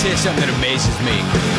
tell you something that amazes me.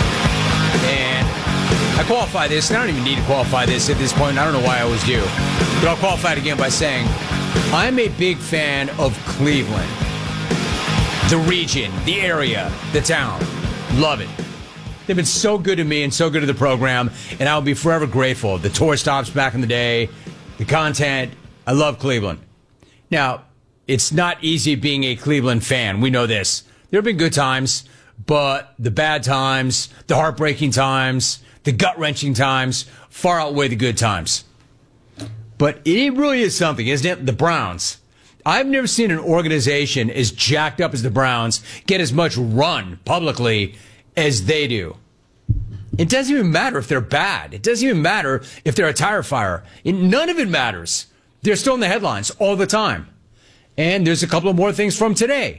And I qualify this, and I don't even need to qualify this at this point. I don't know why I always do. But I'll qualify it again by saying I'm a big fan of Cleveland. The region, the area, the town. Love it. They've been so good to me and so good to the program, and I'll be forever grateful. The tour stops back in the day, the content. I love Cleveland. Now, it's not easy being a Cleveland fan. We know this. There have been good times, but the bad times, the heartbreaking times, the gut-wrenching times far outweigh the good times. But it really is something, isn't it? The Browns. I've never seen an organization as jacked up as the Browns get as much run publicly as they do. It doesn't even matter if they're bad. It doesn't even matter if they're a tire fire. None of it matters. They're still in the headlines all the time. And there's a couple of more things from today.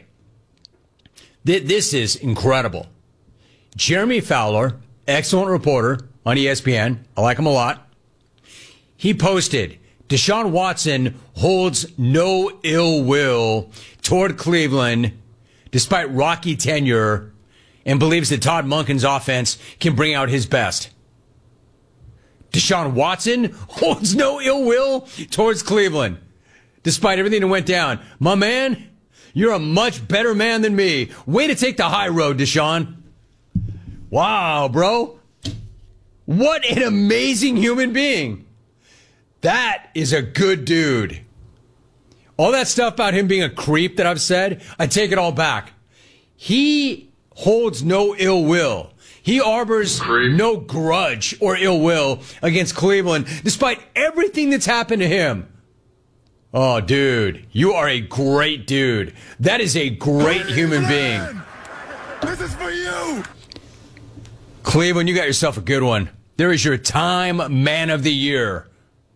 This is incredible. Jeremy Fowler, excellent reporter on ESPN. I like him a lot. He posted, Deshaun Watson holds no ill will toward Cleveland despite rocky tenure and believes that Todd Monken's offense can bring out his best. Deshaun Watson holds no ill will towards Cleveland despite everything that went down. My man, you're a much better man than me. Way to take the high road, Deshaun. Wow, bro. What an amazing human being. That is a good dude. All that stuff about him being a creep that I've said, I take it all back. He holds no ill will. He harbors no grudge or ill will against Cleveland, despite everything that's happened to him. Oh, dude, you are a great dude. That is a great human being. This is for you. Cleveland, you got yourself a good one. There is your Time Man of the Year.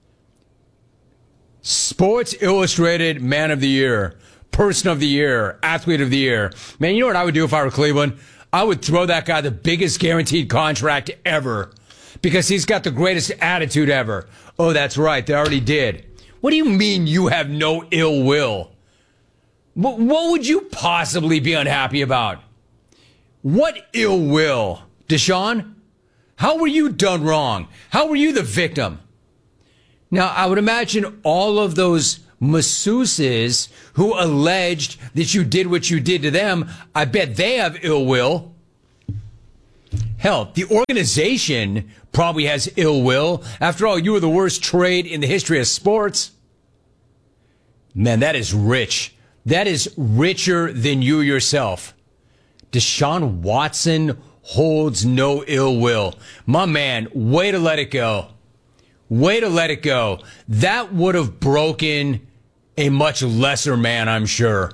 Sports Illustrated Man of the Year. Person of the Year. Athlete of the Year. Man, you know what I would do if I were Cleveland? I would throw that guy the biggest guaranteed contract ever because he's got the greatest attitude ever. Oh, that's right. They already did. What do you mean you have no ill will? What would you possibly be unhappy about? What ill will? Deshaun? How were you done wrong? How were you the victim? Now, I would imagine all of those masseuses who alleged that you did what you did to them, I bet they have ill will. Hell, the organization probably has ill will. After all, you were the worst trade in the history of sports. Man, that is rich. That is richer than you yourself. Deshaun Watson holds no ill will. My man, way to let it go. Way to let it go. That would have broken a much lesser man, I'm sure.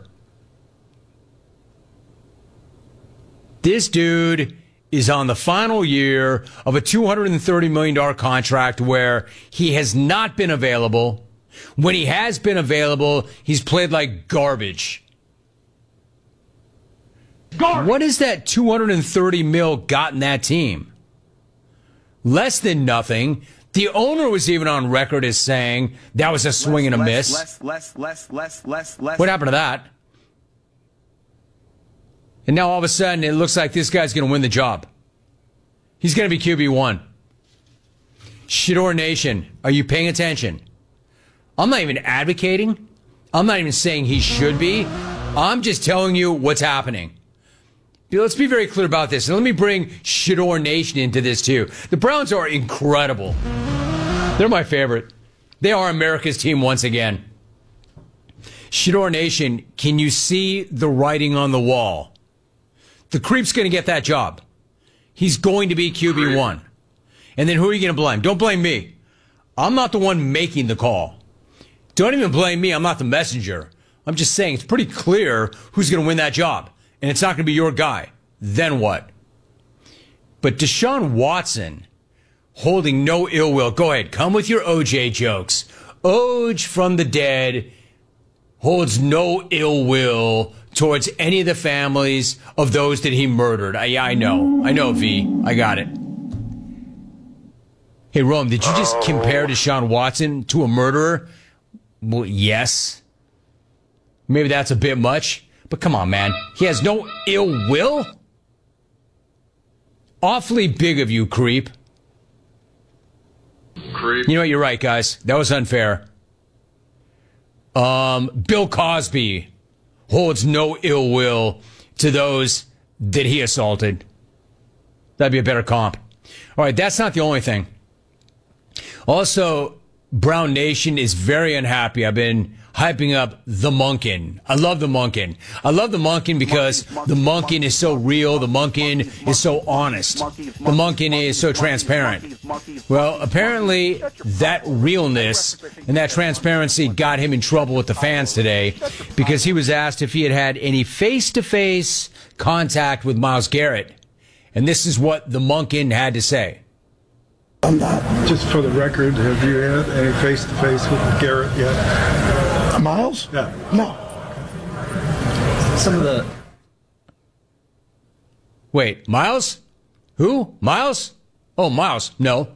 This dude is on the final year of a $230 million contract where he has not been available. When he has been available, he's played like garbage. What has that $230 mil got in that team? Less than nothing. The owner was even on record as saying that was a swing and a miss. What happened to that? And now all of a sudden it looks like this guy's going to win the job. He's going to be QB1. Shador Nation, are you paying attention? I'm not even advocating. I'm not even saying he should be. I'm just telling you what's happening. Let's be very clear about this. And let me bring Shador Nation into this too. The Browns are incredible. They're my favorite. They are America's team once again. Shador Nation, can you see the writing on the wall? The creep's going to get that job. He's going to be QB1. And then who are you going to blame? Don't blame me. I'm not the one making the call. Don't even blame me. I'm not the messenger. I'm just saying it's pretty clear who's going to win that job. And it's not going to be your guy. Then what? But Deshaun Watson, holding no ill will. Go ahead. Come with your OJ jokes. Oj from the dead holds no ill will towards any of the families of those that he murdered. I know. I know, V. I got it. Hey, Rome, did you just compare Deshaun Watson to a murderer? Well, yes. Maybe that's a bit much. But come on, man. He has no ill will? awfully big of you, creep. Creep. You know what? You're right, guys. That was unfair. Bill Cosby holds no ill will to those that he assaulted. That'd be a better comp. All right, that's not the only thing. Also, Brown Nation is very unhappy. I've been hyping up the Monken. I love the Monken. I love the Monken because the Monken is so real. The Monken is so honest. The Monken is so transparent. Well, apparently that realness and that transparency got him in trouble with the fans today because he was asked if he had had any face-to-face contact with Myles Garrett. And this is what the Monken had to say. I'm not. Just for the record, have you had any face-to-face with Garrett yet? Myles? Yeah. No. Some of the... Wait, Myles? Who? Myles? Oh, Myles. No.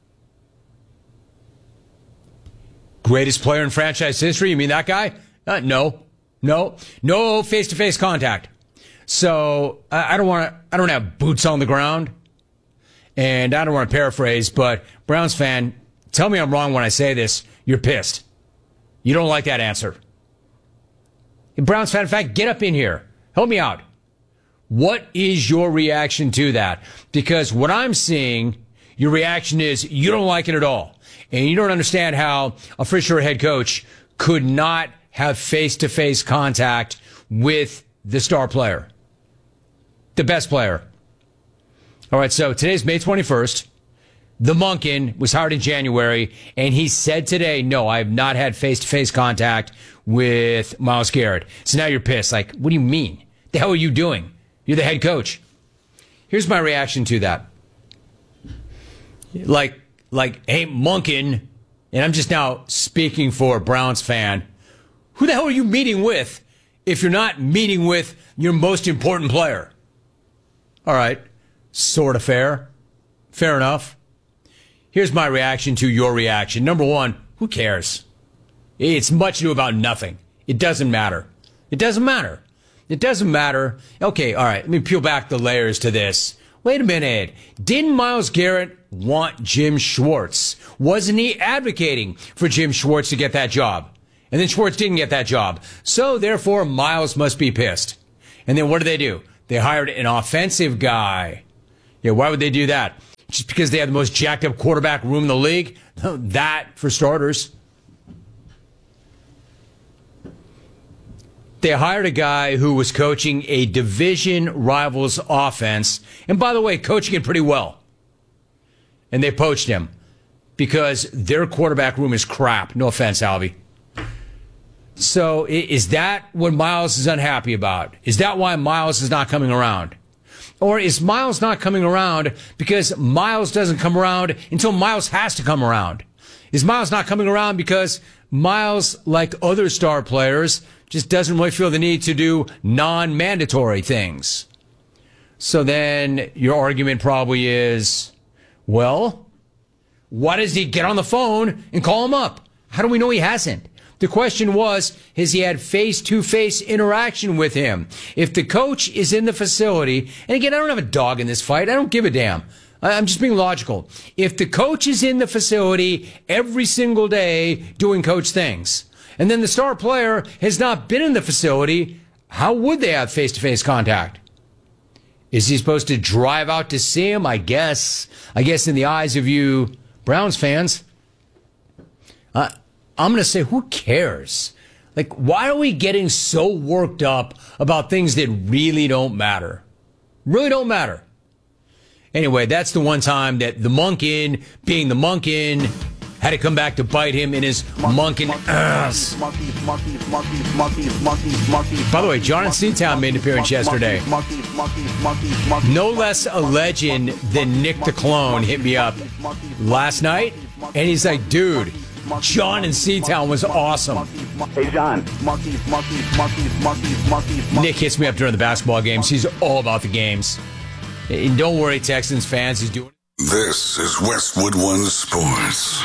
Greatest player in franchise history? You mean that guy? No. No face-to-face contact. So I don't have boots on the ground. And I don't want to paraphrase, but Browns fan, tell me I'm wrong when I say this. You're pissed. You don't like that answer. Browns fan, in fact, get up in here. Help me out. What is your reaction to that? Because what I'm seeing, your reaction is you don't like it at all. And you don't understand how a Fisher head coach could not have face-to-face contact with the star player, the best player. All right, so today's May 21st. The Monken was hired in January, and he said today, no, I have not had face-to-face contact with Myles Garrett. So now you're pissed. Like, what do you mean? The hell are you doing? You're the head coach. Here's my reaction to that. Like, hey, Monken, and I'm just now speaking for a Browns fan, who the hell are you meeting with if you're not meeting with your most important player? All right. Sort of fair. Fair enough. Here's my reaction to your reaction. Number one, who cares? It's much ado about nothing. It doesn't matter. It doesn't matter. It doesn't matter. Okay, all right, let me peel back the layers to this. Wait a minute. Didn't Myles Garrett want Jim Schwartz? Wasn't he advocating for Jim Schwartz to get that job? And then Schwartz didn't get that job. So, therefore, Myles must be pissed. And then what do? They hired an offensive guy. Yeah, why would they do that? Just because they have the most jacked up quarterback room in the league? That, for starters. They hired a guy who was coaching a division rival's offense. And by the way, coaching it pretty well. And they poached him because their quarterback room is crap. No offense, Alvy. So is that what Myles is unhappy about? Is that why Myles is not coming around? Or is Myles not coming around because Myles doesn't come around until Myles has to come around? Is Myles not coming around because Myles, like other star players, just doesn't really feel the need to do non-mandatory things? So then your argument probably is, well, why does he get on the phone and call him up? How do we know he hasn't? The question was, has he had face-to-face interaction with him? If the coach is in the facility, and again, I don't have a dog in this fight. I don't give a damn. I'm just being logical. If the coach is in the facility every single day doing coach things, and then the star player has not been in the facility, how would they have face-to-face contact? Is he supposed to drive out to see him? I guess in the eyes of you Browns fans, I'm going to say, who cares? Like, why are we getting so worked up about things that really don't matter? Really don't matter. Anyway, that's the one time that the Monken, being the Monken, had to come back to bite him in his Monken ass. By the way, John in Seatown made an appearance yesterday. No less a legend than Nick the Clone hit me up last night, and he's like, dude, John in Seatown was awesome. Hey, John. Nick hits me up during the basketball games. He's all about the games. And don't worry, Texans fans, he's doing. This is Westwood One Sports.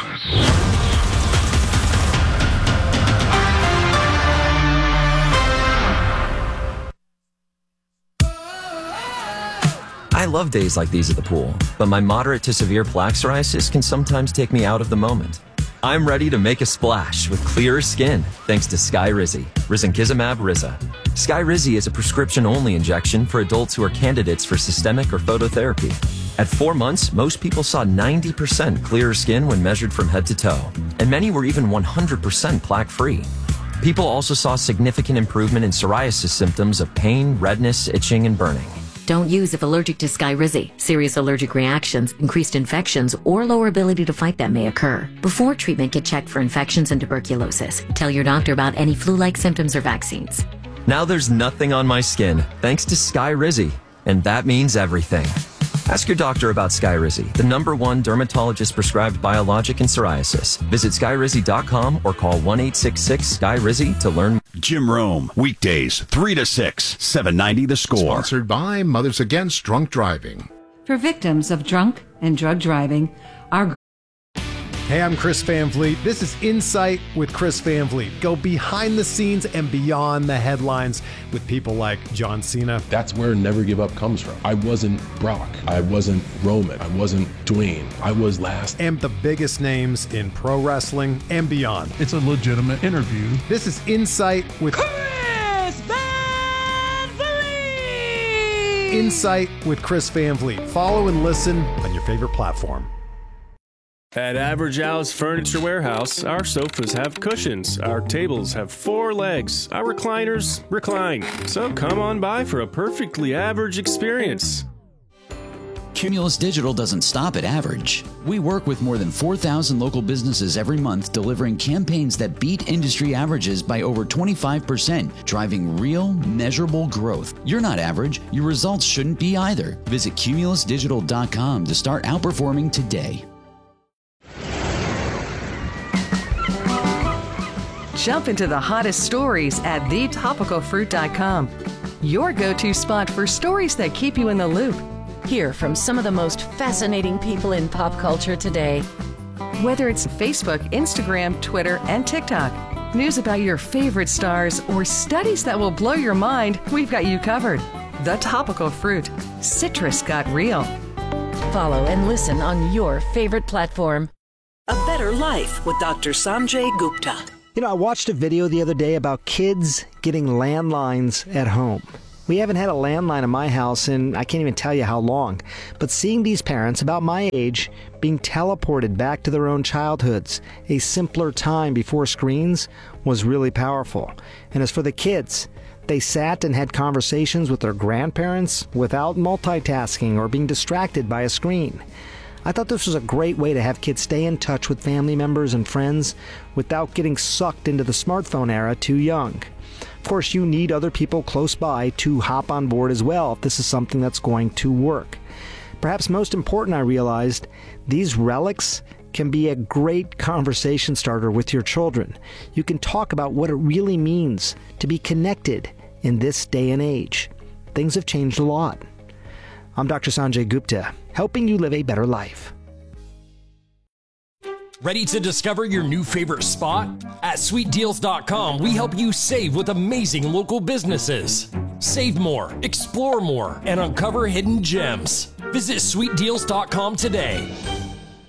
I I love days like these at the pool, but my moderate to severe plaque psoriasis can sometimes take me out of the moment. I'm ready to make a splash with clearer skin thanks to Skyrizi, risankizumab Riza. Skyrizi is a prescription-only injection for adults who are candidates for systemic or phototherapy. At 4 months, most people saw 90% clearer skin when measured from head to toe, and many were even 100% plaque-free. People also saw significant improvement in psoriasis symptoms of pain, redness, itching, and burning. Don't use if allergic to Skyrizi. Serious allergic reactions, increased infections, or lower ability to fight them may occur. Before treatment, get checked for infections and tuberculosis. Tell your doctor about any flu-like symptoms or vaccines. Now there's nothing on my skin thanks to Skyrizi, and that means everything. Ask your doctor about Skyrizi, the #1 dermatologist-prescribed biologic in psoriasis. Visit Skyrizi.com or call 1-866-SKY-RIZI to learn. Jim Rome, weekdays, 3 to 6, 790 The Score. Sponsored by Mothers Against Drunk Driving. For victims of drunk and drug driving, our... Hey, I'm Chris Van Vliet. This is Insight with Chris Van Vliet. Go behind the scenes and beyond the headlines with people like John Cena. That's where Never Give Up comes from. I wasn't Brock. I wasn't Roman. I wasn't Dwayne. I was last. And the biggest names in pro wrestling and beyond. It's a legitimate interview. This is Insight with Chris Van Vliet. Insight with Chris Van Vliet. Follow and listen on your favorite platform. At Average House Furniture Warehouse, our sofas have cushions, our tables have 4 legs, our recliners recline. So come on by for a perfectly average experience. Cumulus Digital doesn't stop at average. We work with more than 4,000 local businesses every month, delivering campaigns that beat industry averages by over 25%, driving real, measurable growth. You're not average. Your results shouldn't be either. Visit cumulusdigital.com to start outperforming today. Jump into the hottest stories at thetopicalfruit.com. Your go-to spot for stories that keep you in the loop. Hear from some of the most fascinating people in pop culture today. Whether it's Facebook, Instagram, Twitter, and TikTok, news about your favorite stars, or studies that will blow your mind, we've got you covered. The Topical Fruit. Citrus got real. Follow and listen on your favorite platform. A Better Life with Dr. Sanjay Gupta. You know, I watched a video the other day about kids getting landlines at home. We haven't had a landline in my house in I can't even tell you how long. But seeing these parents about my age being teleported back to their own childhoods, a simpler time before screens, was really powerful. And as for the kids, they sat and had conversations with their grandparents without multitasking or being distracted by a screen. I thought this was a great way to have kids stay in touch with family members and friends without getting sucked into the smartphone era too young. Of course, you need other people close by to hop on board as well if this is something that's going to work. Perhaps most important, I realized, these relics can be a great conversation starter with your children. You can talk about what it really means to be connected in this day and age. Things have changed a lot. I'm Dr. Sanjay Gupta, helping you live a better life. Ready to discover your new favorite spot? At sweetdeals.com, we help you save with amazing local businesses. Save more, explore more, and uncover hidden gems. Visit sweetdeals.com today.